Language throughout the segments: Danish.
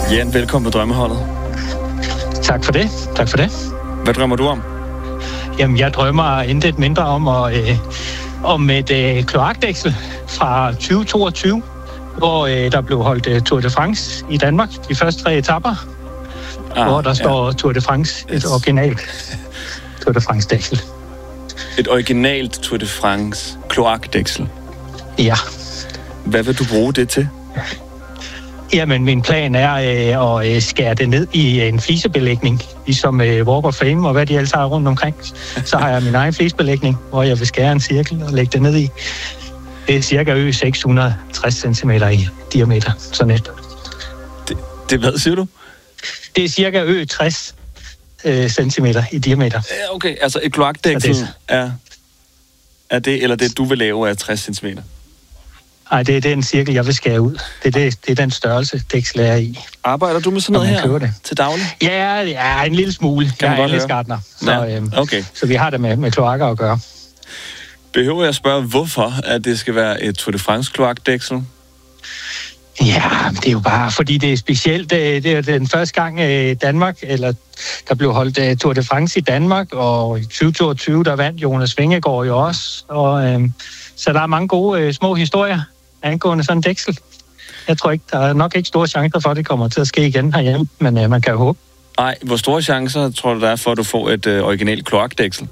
Jan, velkommen på Drømmeholdet. Tak for det. Tak for det. Hvad drømmer du om? Jamen, jeg drømmer intet mindre om et kloakdæksel fra 2022, hvor der blev holdt Tour de France i Danmark, de første 3 etaper, hvor der står Tour de France, et originalt Tour de France-dæksel. Et originalt Tour de France kloakdæksel? Ja. Hvad vil du bruge det til? Jamen, min plan er at skære det ned i en flisebelægning, ligesom Walk of Fame og hvad de ellers har rundt omkring. Så har jeg min egen flisebelægning, hvor jeg vil skære en cirkel og lægge det ned i. Det er cirka 660 cm i diameter, sådan et. Det hvad siger du? Det er cirka 60 cm i diameter. Ja, okay, altså et kloakdæksel er det, eller det du vil lave af 60 cm? Nej, det er den cirkel, jeg vil skære ud. Det er den størrelse, dæksel er i. Arbejder du med sådan noget her til daglig? Ja, en lille smule. Jeg er anlægsgartner, så vi har det med kloakker at gøre. Behøver jeg at spørge, hvorfor at det skal være et Tour de France kloakdæksel? Ja, det er jo bare, fordi det er specielt. Det er den første gang i Danmark, eller der blev holdt Tour de France i Danmark, og i 2022, der vandt Jonas Vingegaard jo også. Og, så der er mange gode små historier angående sådan en dæksel. Jeg tror ikke, der er nok ikke store chancer for, at det kommer til at ske igen herhjemme, men man kan jo håbe. Nej, hvor store chancer tror du, der er for, at du får et originalt kloakdæksel?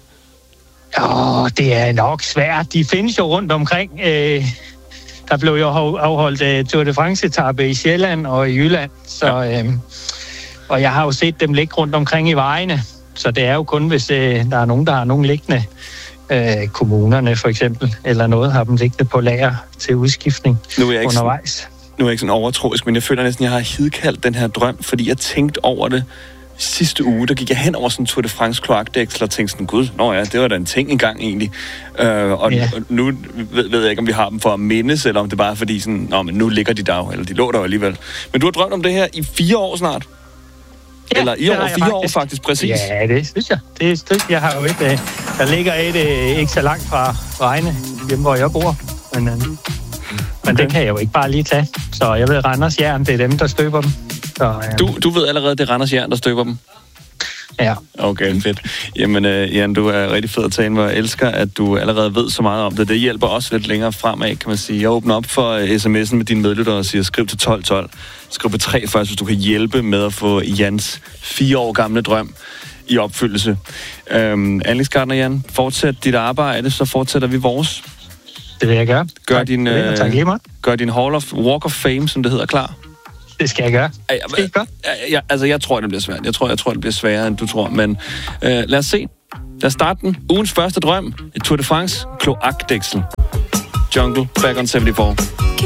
Det er nok svært. De findes jo rundt omkring. Der blev jo afholdt Tour de France-etape i Sjælland og i Jylland, og jeg har jo set dem ligge rundt omkring i vejene, så det er jo kun, hvis der er nogen, der har nogen liggende, kommunerne for eksempel, eller noget, har dem liggende på lager til udskiftning undervejs. Nu er jeg ikke sådan overtroisk, men jeg føler næsten, at jeg har hidkaldt den her drøm, fordi jeg tænkte over det sidste uge. Der gik jeg hen over sådan en Tour de France kloakdæksel og tænkte sådan, gud, det var da en ting engang egentlig. Og nu ved jeg ikke, om vi har dem for at mindes, eller om det bare er fordi sådan, men nu ligger de der, eller de lå der alligevel. Men du har drømt om det her i 4 år snart? Ja, eller i over 4 år faktisk, præcis? Ja, det synes jeg. Jeg har jo et, der ligger ikke så langt fra Rejne, hjemme hvor jeg bor. Men det kan jeg jo ikke bare lige tage. Så jeg ved, Randers Jern, det er dem, der støber dem. Så, Du ved allerede, det er Randers Jern, der støber dem? Ja. Okay, fedt. Jamen, Jan, du er rigtig fed at tale med. Jeg elsker, at du allerede ved så meget om det. Det hjælper også lidt længere fremad, kan man sige. Jeg åbner op for sms'en med dine medlyttere og siger, skriv til 1212. Skriv på 3 først, hvis du kan hjælpe med at få Jans 4 år gamle drøm i opfyldelse. Anlægsgartner Jan, fortsæt dit arbejde, så fortsætter vi vores. Det vil jeg gøre. Gør din Walk of Fame, som det hedder, klar. Det skal jeg gøre. Jeg tror, det bliver svært. Jeg tror, det bliver sværere, end du tror. Men lad os se. Lad os starte den. Ugens første drøm. Et Tour de France kloakdæksel. Jungle, back on 74.